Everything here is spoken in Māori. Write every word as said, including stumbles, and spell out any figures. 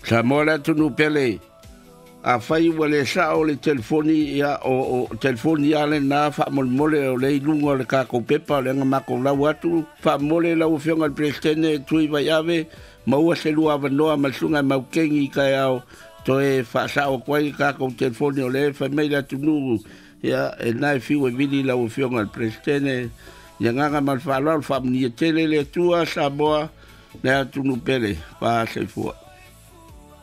Sa mola tunu pele. A fai wale sa o le telefoni ya o, o telefoni ya le na fa mol mole o le lungo le ka ko pepa le nga mako la watu fa mole la ufionga al presidente tui vai ave ma ua se lua vanoa ma sunga ma kengi ka yao to e fa sa o kwai ka ko telefoni o le fa me la tunu ya e nai fi we vili la ufionga al presidente ya nga mal fa la fa ni tele le tua sa boa le tunu pele pa se fo